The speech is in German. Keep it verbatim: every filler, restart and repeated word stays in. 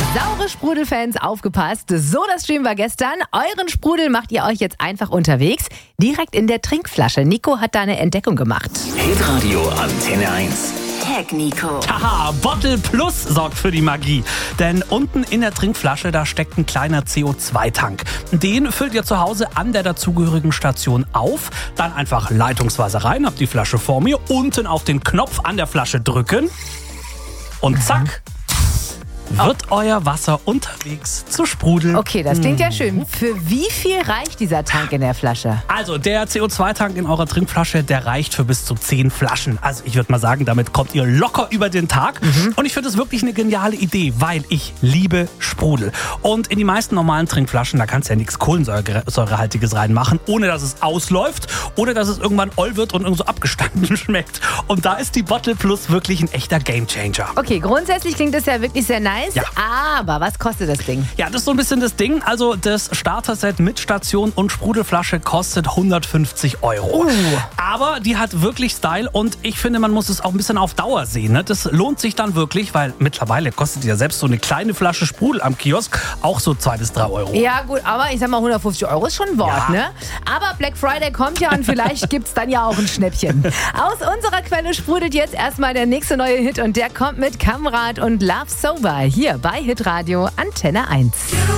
Saure Sprudelfans, aufgepasst. So, das Stream war gestern. Euren Sprudel macht ihr euch jetzt einfach unterwegs. Direkt in der Trinkflasche. Nico hat da eine Entdeckung gemacht. Hitradio Antenne eins. Tag Nico. Haha, Bottle Plus sorgt für die Magie. Denn unten in der Trinkflasche, da steckt ein kleiner C O zwei Tank. Den füllt ihr zu Hause an der dazugehörigen Station auf. Dann einfach leitungsweise rein, habt die Flasche vor mir. Unten auf den Knopf an der Flasche drücken. Und zack, wird euer Wasser unterwegs zu Sprudel. Okay, das klingt ja schön. Für wie viel reicht dieser Tank in der Flasche? Also der C O zwei Tank in eurer Trinkflasche, der reicht für bis zu zehn Flaschen. Also ich würde mal sagen, damit kommt ihr locker über den Tag. Mhm. Und ich finde es wirklich eine geniale Idee, weil ich liebe Sprudel. Und in die meisten normalen Trinkflaschen, da kannst du ja nichts Kohlensäurehaltiges reinmachen, ohne dass es ausläuft oder dass es irgendwann oll wird und irgend so abgestanden schmeckt. Und da ist die Bottle Plus wirklich ein echter Gamechanger. Okay, grundsätzlich klingt das ja wirklich sehr nice. Ja. Aber was kostet das Ding? Ja, das ist so ein bisschen das Ding. Also das Starter-Set mit Station und Sprudelflasche kostet hundertfünfzig Euro. Uh. Aber die hat wirklich Style und ich finde, man muss es auch ein bisschen auf Dauer sehen. Ne? Das lohnt sich dann wirklich, weil mittlerweile kostet ja selbst so eine kleine Flasche Sprudel am Kiosk auch so zwei bis drei Euro. Ja gut, aber ich sag mal, hundertfünfzig Euro ist schon ein Wort, Ja. ne? Aber Black Friday kommt ja und vielleicht gibt's dann ja auch ein Schnäppchen. Aus unserer Quelle sprudelt jetzt erstmal der nächste neue Hit und der kommt mit Kamrat und Love Sober hier bei Hitradio Antenne eins.